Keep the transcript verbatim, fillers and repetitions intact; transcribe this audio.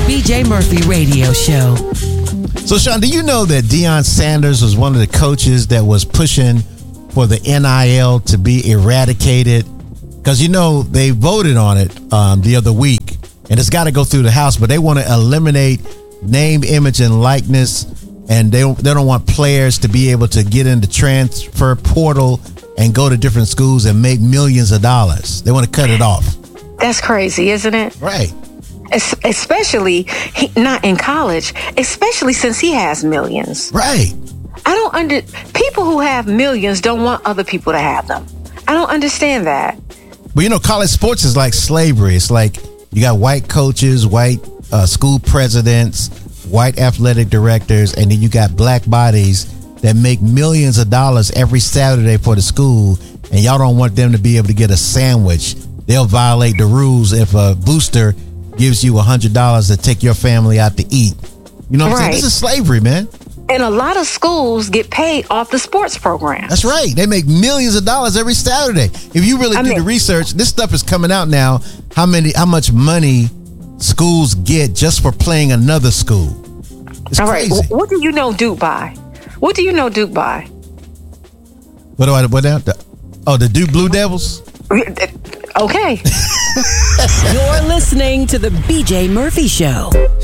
B J Murphy Radio Show. So, Sean, do you know that Deion Sanders was one of the coaches that was pushing for the N I L to be eradicated? Because, you know, they voted on it um, the other week, and it's got to go through the House, but they want to eliminate name, image, and likeness, and they don't, they don't want players to be able to get in the transfer portal and go to different schools and make millions of dollars. They want to cut it off. That's crazy, isn't it? Right. Es- especially he, not in college, especially since he has millions. Right. I don't under people who have millions don't want other people to have them. I don't understand that. But, you know, college sports is like slavery. It's like you got white coaches, white uh, school presidents, white athletic directors, and then you got black bodies that make millions of dollars every Saturday for the school, and y'all don't want them to be able to get a sandwich. They'll violate the rules if a booster gives you one hundred dollars to take your family out to eat. You know what I'm saying? This is slavery, man. And a lot of schools get paid off the sports program. That's right. They make millions of dollars every Saturday. If you really I do mean, the research, this stuff is coming out now. How many, how much money schools get just for playing another school? It's all crazy. Right. What do you know Duke by? What do you know Duke by? What do I, what now? The, oh, the Duke Blue Devils? Okay. You're listening to the B J Murphy Show.